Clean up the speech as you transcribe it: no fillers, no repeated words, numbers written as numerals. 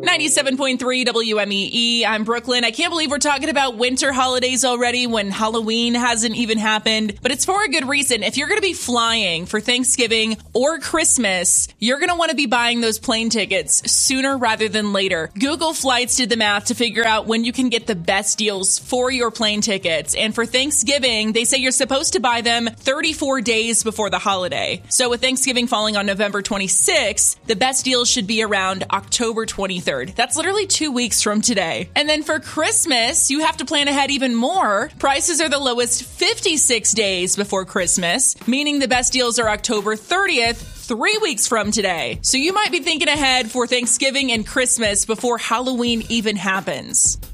97.3 WMEE. I'm Brooklyn. I can't believe we're talking about winter holidays already when Halloween hasn't even happened, but it's for a good reason. If you're going to be flying for Thanksgiving or Christmas, you're going to want to be buying those plane tickets sooner rather than later. Google Flights did the math to figure out when you can get the best deals for your plane tickets. And for Thanksgiving, they say you're supposed to buy them 34 days before the holiday. So with Thanksgiving falling on November 26th, the best deals should be around October 23rd. That's literally 2 weeks from today. And then for Christmas, you have to plan ahead even more. Prices are the lowest 56 days before Christmas, meaning the best deals are October 30th, 3 weeks from today. So you might be thinking ahead for Thanksgiving and Christmas before Halloween even happens.